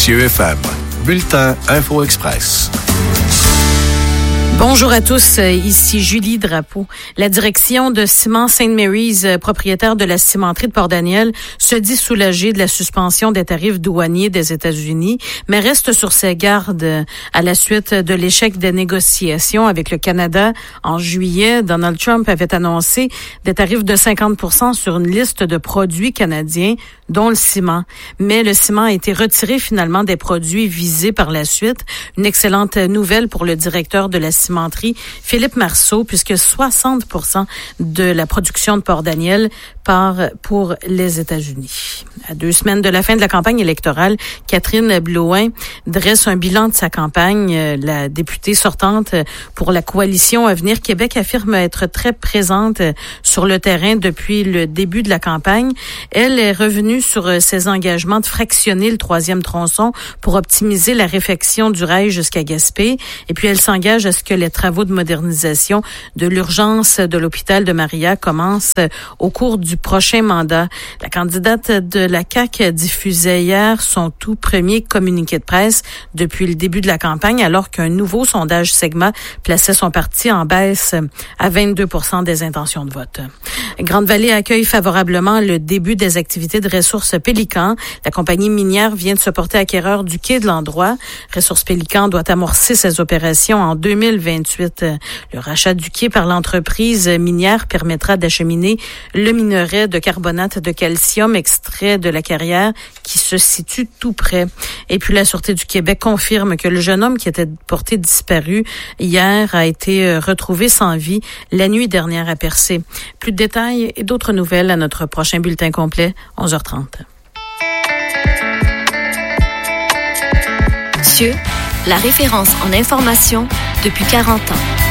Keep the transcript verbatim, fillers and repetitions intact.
Chez F M. Bulletin Info Express. Bonjour à tous, ici Julie Drapeau. La direction de Ciment Saint Mary's, propriétaire de la cimenterie de Port-Daniel, se dit soulagée de la suspension des tarifs douaniers des États-Unis, mais reste sur ses gardes à la suite de l'échec des négociations avec le Canada. En juillet, Donald Trump avait annoncé des tarifs de cinquante pour cent sur une liste de produits canadiens, dont le ciment. Mais le ciment a été retiré finalement des produits visés par la suite. Une excellente nouvelle pour le directeur de la cimenterie, Philippe Marceau, puisque soixante pour cent de la production de Port-Daniel part pour les États-Unis. À deux semaines de la fin de la campagne électorale, Catherine Blouin dresse un bilan de sa campagne. La députée sortante pour la coalition Avenir Québec affirme être très présente sur le terrain depuis le début de la campagne. Elle est revenue sur ses engagements de fractionner le troisième tronçon pour optimiser la réfection du rail jusqu'à Gaspé. Et puis, elle s'engage à ce que les travaux de modernisation de l'urgence de l'hôpital de Maria commencent au cours du prochain mandat. La candidate de la C A Q diffusait hier son tout premier communiqué de presse depuis le début de la campagne, alors qu'un nouveau sondage Segma plaçait son parti en baisse à vingt-deux pour cent des intentions de vote. Grande-Vallée accueille favorablement le début des activités de Ressources Pélican. La compagnie minière vient de se porter acquéreur du quai de l'endroit. Ressources Pélican doit amorcer ses opérations en deux mille vingt-huit. Le rachat du quai par l'entreprise minière permettra d'acheminer le minerai de carbonate de calcium extrait de la carrière qui se situe tout près. Et puis la Sûreté du Québec confirme que le jeune homme qui était porté disparu hier a été retrouvé sans vie la nuit dernière à Percé. Plus de détails et d'autres nouvelles à notre prochain bulletin complet, onze heures trente. C I E, la référence en information depuis quarante ans.